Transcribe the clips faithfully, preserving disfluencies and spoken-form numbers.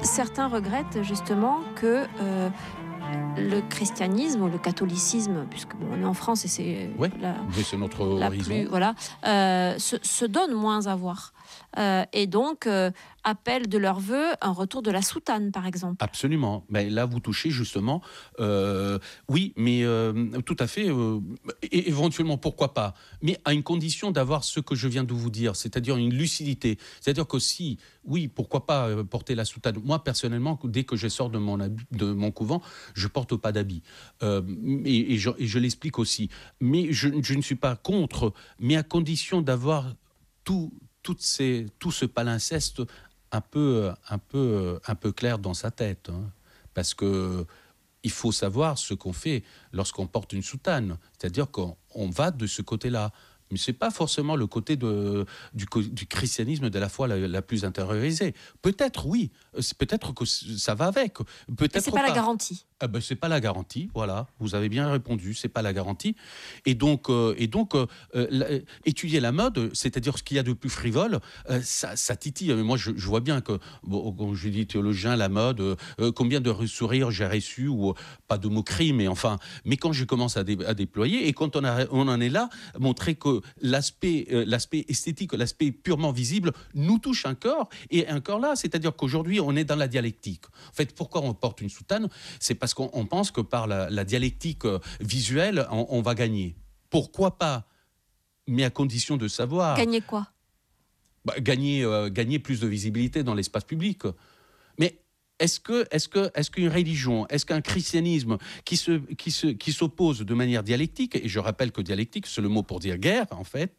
Certains regrettent justement que euh, le christianisme ou le catholicisme, puisque bon, on est en France et c'est ouais, la, c'est notre la horizon. plus, voilà, euh, se, se donne moins à voir. Euh, et donc euh, appellent de leur vœu un retour de la soutane, par exemple. Absolument. Mais là, vous touchez justement. Euh, oui, mais euh, tout à fait. Euh, et éventuellement, pourquoi pas. Mais à une condition d'avoir ce que je viens de vous dire, c'est-à-dire une lucidité. C'est-à-dire que si, oui, pourquoi pas euh, porter la soutane. Moi, personnellement, dès que je sors de mon, habit, de mon couvent, je porte pas d'habit. Euh, et, et je, et je l'explique aussi. Mais je, je ne suis pas contre, mais à condition d'avoir tout. Toutes ces, tout ce palinceste un peu, un peu, un peu clair dans sa tête, hein. Parce que il faut savoir ce qu'on fait lorsqu'on porte une soutane, c'est-à-dire qu'on on va de ce côté-là. Mais c'est pas forcément le côté de, du, du christianisme de la foi la, la plus intériorisée. Peut-être oui, peut-être que ça va avec. Peut-être Et c'est pas, pas la garantie. Ah ben, c'est pas la garantie, voilà. Vous avez bien répondu, c'est pas la garantie. Et donc, euh, et donc, euh, la, étudier la mode, c'est-à-dire ce qu'il y a de plus frivole, euh, ça, ça titille. Mais moi, je, je vois bien que, bon, quand je dis théologien, la mode, euh, combien de sourires j'ai reçu ou euh, pas de moquerie, mais enfin, mais quand je commence à, dé, à déployer et quand on, a, on en est là, montrer que l'aspect, euh, l'aspect esthétique, l'aspect purement visible, nous touche un corps et un corps là, c'est-à-dire qu'aujourd'hui, on est dans la dialectique. En fait, pourquoi on porte une soutane ? C'est parce qu'on on pense que par la, la dialectique euh, visuelle, on, on va gagner. Pourquoi pas ? Mais à condition de savoir... Gagner quoi ? bah, gagner, euh, gagner plus de visibilité dans l'espace public. Mais est-ce, que, est-ce, que, est-ce qu'une religion, est-ce qu'un christianisme qui, se, qui, se, qui s'oppose de manière dialectique, et je rappelle que dialectique, c'est le mot pour dire guerre, en fait,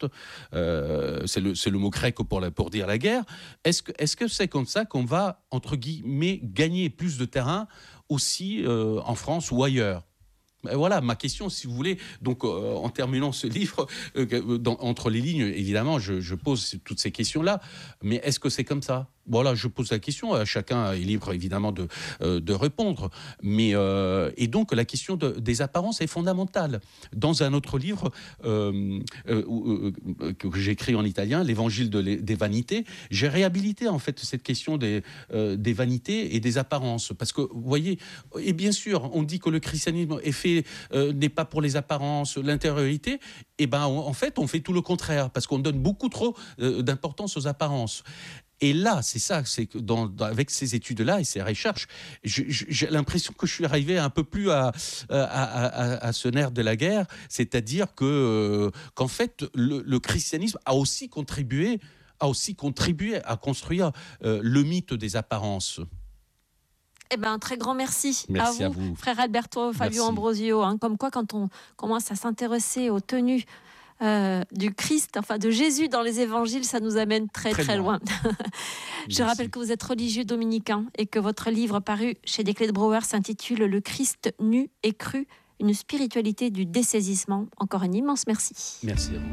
euh, c'est, le, c'est le mot grec pour, la, pour dire la guerre, est-ce que, est-ce que c'est comme ça qu'on va, entre guillemets, gagner plus de terrain aussi euh, en France ou ailleurs ? Voilà ma question, si vous voulez. Donc, euh, en terminant ce livre, euh, dans, entre les lignes, évidemment, je, je pose toutes ces questions-là. Mais est-ce que c'est comme ça ? Voilà, je pose la question. Chacun est libre, évidemment, de, euh, de répondre. Mais, euh, et donc, la question de, des apparences est fondamentale. Dans un autre livre euh, euh, euh, que j'ai écrit en italien, l'Évangile de les, des vanités, j'ai réhabilité, en fait, cette question des, euh, des vanités et des apparences. Parce que, vous voyez, et bien sûr, on dit que le christianisme est fait Euh, n'est pas pour les apparences, l'intériorité, et ben on, en fait on fait tout le contraire parce qu'on donne beaucoup trop euh, d'importance aux apparences. Et là, c'est ça, c'est que dans, dans, avec ces études-là et ces recherches, je, je, j'ai l'impression que je suis arrivé un peu plus à, à, à, à ce nerf de la guerre, c'est-à-dire que euh, qu'en fait le, le christianisme a aussi contribué, a aussi contribué à construire euh, le mythe des apparences. Eh ben, un très grand merci, merci à, vous, à vous, frère Alberto Fabio merci. Ambrosio. Hein, comme quoi, quand on commence à s'intéresser aux tenues euh, du Christ, enfin de Jésus dans les évangiles, ça nous amène très très, très loin. loin. Je rappelle que vous êtes religieux dominicain et que votre livre paru chez Desclés de Brouwer s'intitule « Le Christ nu et cru, une spiritualité du dessaisissement ». Encore un immense merci. Merci à vous.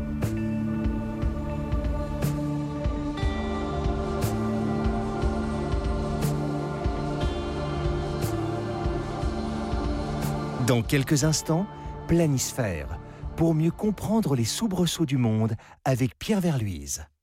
Dans quelques instants, Planisphère, pour mieux comprendre les soubresauts du monde avec Pierre Verluise.